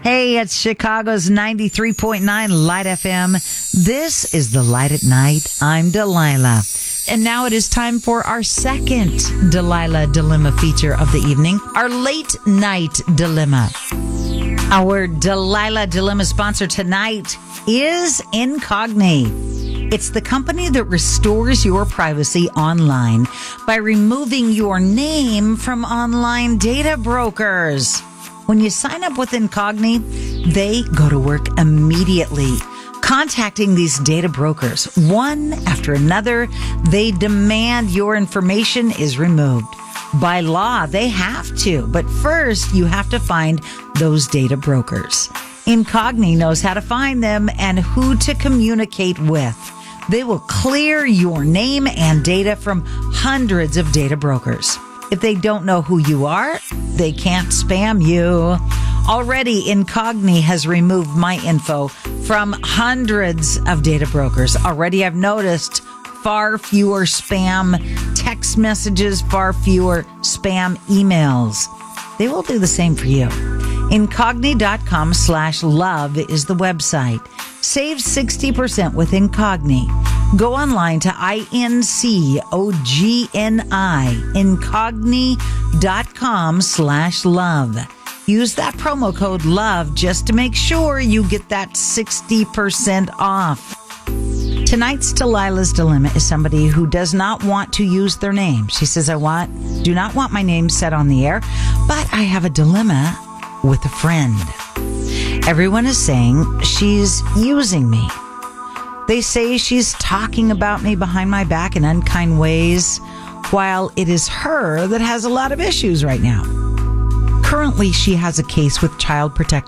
Hey, it's Chicago's 93.9 Light FM. This is The Light at Night. I'm Delilah. And now it is time for our second Delilah Dilemma feature of the evening, our late night dilemma. Our Delilah Dilemma sponsor tonight is Incogni. It's the company that restores your privacy online by removing your name from online data brokers. When you sign up with Incogni, they go to work immediately, contacting these data brokers. One after another, they demand your information is removed. By law, they have to, but first you have to find those data brokers. Incogni knows how to find them and who to communicate with. They will clear your name and data from hundreds of data brokers. If they don't know who you are, they can't spam you. Already, Incogni has removed my info from hundreds of data brokers. Already, I've noticed far fewer spam text messages, far fewer spam emails. They will do the same for you. Incogni.com/love is the website. Save 60% with Incogni. Go online to INCOGNI, incogni.com/love. Use that promo code LOVE just to make sure you get that 60% off. Tonight's Delilah's Dilemma is somebody who does not want to use their name. She says, do not want my name said on the air, but I have a dilemma with a friend. Everyone is saying she's using me. They say she's talking about me behind my back in unkind ways, while it is her that has a lot of issues right now. Currently, she has a case with Child Protective